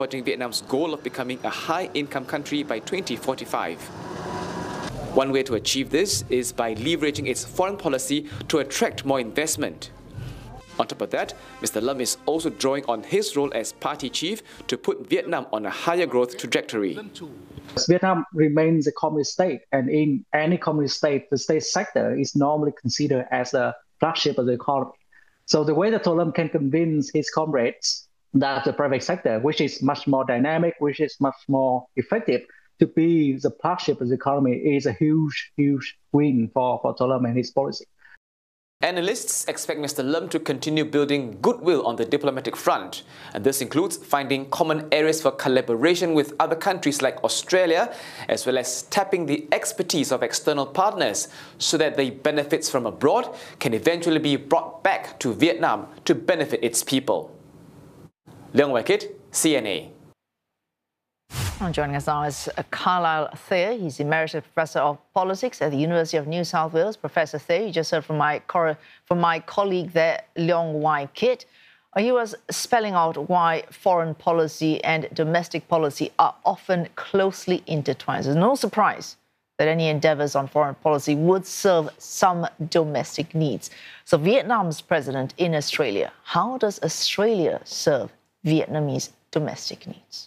supporting Vietnam's goal of becoming a high-income country by 2045. One way to achieve this is by leveraging its foreign policy to attract more investment. On top of that, Mr. Lam is also drawing on his role as party chief to put Vietnam on a higher growth trajectory. Vietnam remains a communist state, and in any communist state, the state sector is normally considered as the flagship of the economy. So the way that Tô Lâm can convince his comrades that the private sector, which is much more dynamic, which is much more effective, to be the flagship of the economy is a huge, huge win for Tô Lâm and his policy. Analysts expect Mr. Lam to continue building goodwill on the diplomatic front, and this includes finding common areas for collaboration with other countries like Australia, as well as tapping the expertise of external partners so that the benefits from abroad can eventually be brought back to Vietnam to benefit its people. Leong Wai Kit, CNA. Joining us now is Carlisle Thayer. He's Emeritus Professor of Politics at the University of New South Wales. Professor Thayer, you just heard from my colleague there, Leong Wai Kit. He was spelling out why foreign policy and domestic policy are often closely intertwined. There's no surprise that any endeavours on foreign policy would serve some domestic needs. So Vietnam's president in Australia, how does Australia serve Vietnamese domestic needs?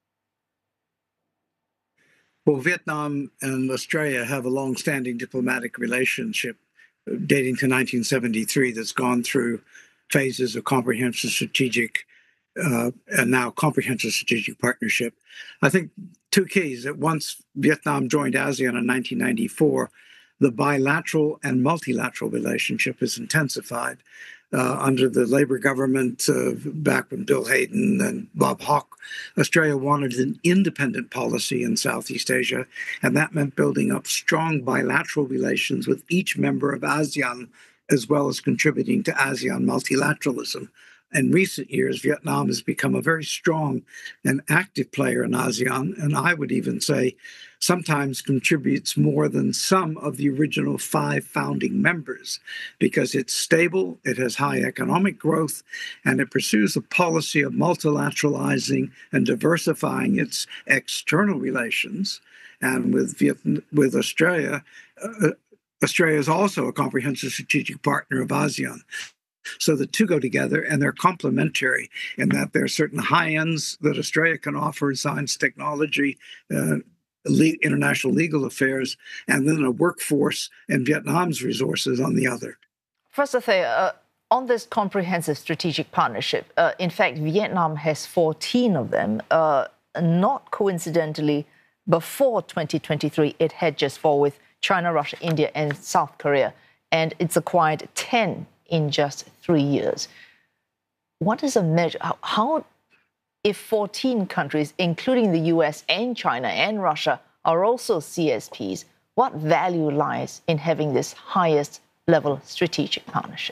Well, Vietnam and Australia have a long-standing diplomatic relationship dating to 1973 that's gone through phases of comprehensive strategic and now comprehensive strategic partnership. I think two keys: that once Vietnam joined ASEAN in 1994, the bilateral and multilateral relationship has intensified. Under the Labour government back when Bill Hayden and Bob Hawke, Australia wanted an independent policy in Southeast Asia, and that meant building up strong bilateral relations with each member of ASEAN, as well as contributing to ASEAN multilateralism. In recent years, Vietnam has become a very strong and active player in ASEAN, and I would even say sometimes contributes more than some of the original 5 founding members, because it's stable, it has high economic growth, and it pursues a policy of multilateralizing and diversifying its external relations. And with Australia, Australia is also a comprehensive strategic partner of ASEAN. So the two go together, and they're complementary in that there are certain high ends that Australia can offer in science, technology, international legal affairs, and then a workforce and Vietnam's resources on the other. Professor Thayer, on this comprehensive strategic partnership, in fact, Vietnam has 14 of them. Not coincidentally, before 2023, it had just 4 with China, Russia, India, and South Korea, and it's acquired 10 in just 3 years. What is a measure? How, if 14 countries, including the US and China and Russia, are also CSPs, what value lies in having this highest level strategic partnership?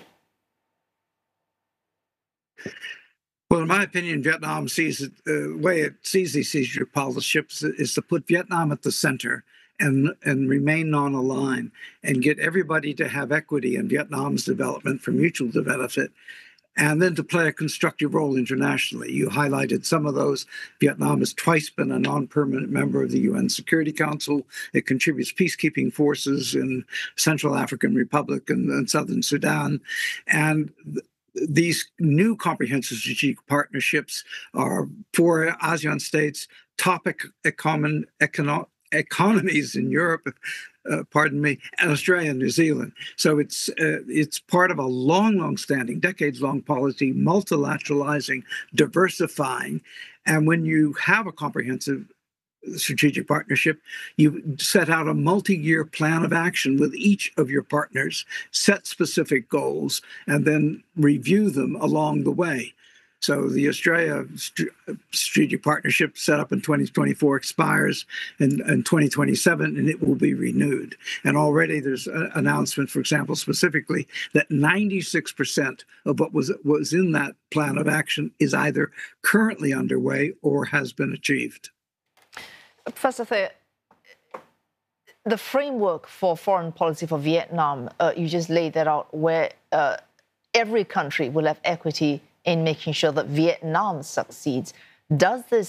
Well, in my opinion, Vietnam sees it, the way it sees these strategic partnerships is to put Vietnam at the center and remain non-aligned and get everybody to have equity in Vietnam's development for mutual benefit, and then to play a constructive role internationally. You highlighted some of those. Vietnam has twice been a non-permanent member of the UN Security Council. It contributes peacekeeping forces in Central African Republic and Southern Sudan. And these new comprehensive strategic partnerships are for ASEAN states, top economies in Europe, and Australia and New Zealand. So it's part of a long-standing, decades-long policy, multilateralizing, diversifying. And when you have a comprehensive strategic partnership, you set out a multi-year plan of action with each of your partners, set specific goals, and then review them along the way. So the Australia strategic partnership set up in 2024 expires in 2027, and it will be renewed. And already there's an announcement, for example, specifically that 96% of what was in that plan of action is either currently underway or has been achieved. Professor Thayer, the framework for foreign policy for Vietnam, you just laid that out, where every country will have equity in making sure that Vietnam succeeds. Does this